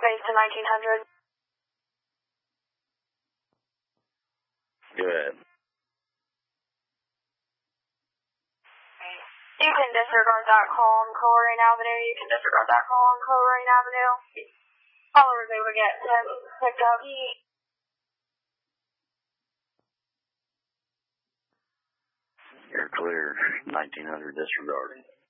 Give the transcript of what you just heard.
Base to 1900. Go ahead. You can disregard that call on Coleraine Avenue. You can disregard that call on Coleraine Avenue. Caller was able to get him picked up. You're clear. 1900 disregarding.